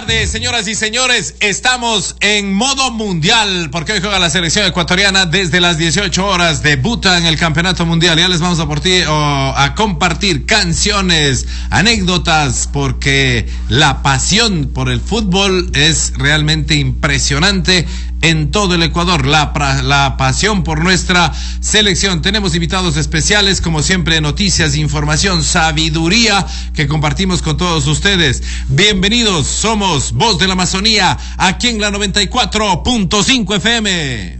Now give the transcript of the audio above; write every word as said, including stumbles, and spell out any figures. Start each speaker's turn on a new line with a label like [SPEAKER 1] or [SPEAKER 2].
[SPEAKER 1] tardes, señoras y señores. Estamos en modo mundial porque hoy juega la selección ecuatoriana desde las dieciocho horas. Debuta en el campeonato mundial. Ya les vamos a, por ti, oh, a compartir canciones, anécdotas, porque la pasión por el fútbol es realmente impresionante en todo el Ecuador, la, la pasión por nuestra selección. Tenemos invitados especiales, como siempre, noticias, información, sabiduría que compartimos con todos ustedes. Bienvenidos, somos Voz de la Amazonía, aquí en la noventa y cuatro punto cinco F M.